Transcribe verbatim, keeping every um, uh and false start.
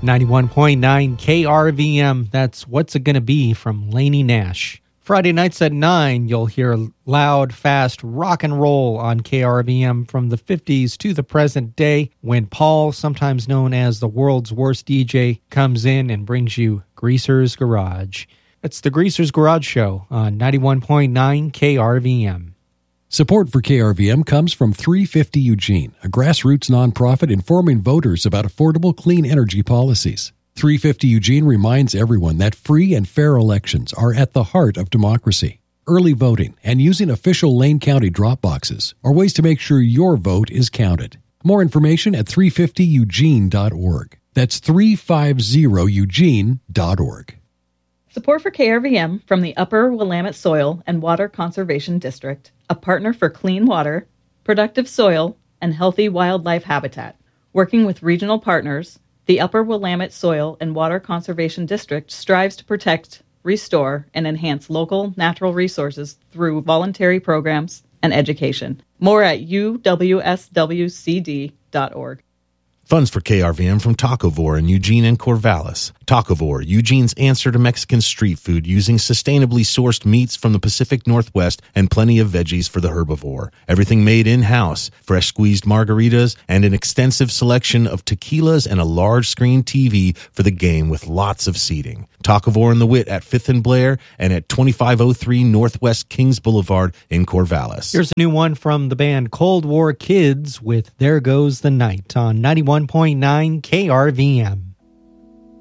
ninety-one point nine K R V M, that's What's It Gonna Be from Lainey Nash. Friday nights at nine, you'll hear loud, fast rock and roll on K R V M from the fifties to the present day when Paul, sometimes known as the world's worst D J, comes in and brings you Greaser's Garage. It's the Greaser's Garage Show on ninety-one point nine K R V M. Support for K R V M comes from three fifty Eugene, a grassroots nonprofit informing voters about affordable clean energy policies. three fifty Eugene reminds everyone that free and fair elections are at the heart of democracy. Early voting and using official Lane County drop boxes are ways to make sure your vote is counted. More information at three fifty eugene dot org. That's three fifty eugene dot org. Support for K R V M from the Upper Willamette Soil and Water Conservation District, a partner for clean water, productive soil, and healthy wildlife habitat. Working with regional partners, the Upper Willamette Soil and Water Conservation District strives to protect, restore, and enhance local natural resources through voluntary programs and education. More at u w s w c d dot org. Funds for K R V M from Tacovore in Eugene and Corvallis. Tacovore, Eugene's answer to Mexican street food using sustainably sourced meats from the Pacific Northwest and plenty of veggies for the herbivore. Everything made in-house, fresh squeezed margaritas, and an extensive selection of tequilas and a large screen T V for the game with lots of seating. Tacovore and the Wit at fifth and Blair and at twenty-five oh three Northwest Kings Boulevard in Corvallis. Here's a new one from the band Cold War Kids with There Goes the Night on ninety-one point nine K R V M.